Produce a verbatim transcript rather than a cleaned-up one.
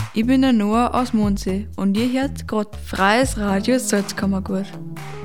Ich bin der Noah aus Mondsee und ihr hört gerade Freies Radio Salzkammergut.